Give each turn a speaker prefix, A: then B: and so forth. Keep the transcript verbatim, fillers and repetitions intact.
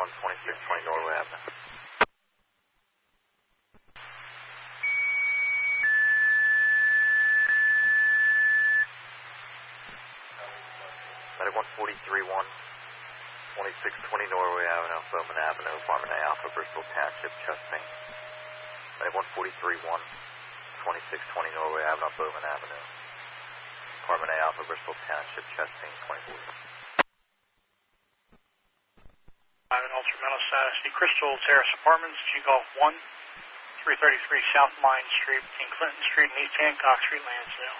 A: one, twenty-six twenty Norway Avenue. Medic one forty-three one, twenty-six twenty Norway Avenue, Bowman Avenue, Apartment A Alpha, Bristol Township, chest pain. Medic one forty-three one, twenty-six twenty Norway Avenue, Bowman Avenue, Apartment A Alpha, Bristol Township, chest pain, twenty forty.
B: I have an ultramental status. The Crystal Terrace Apartments, G Golf one, three thirty-three South Line Street, between Clinton Street and East Hancock Street, Lansdale.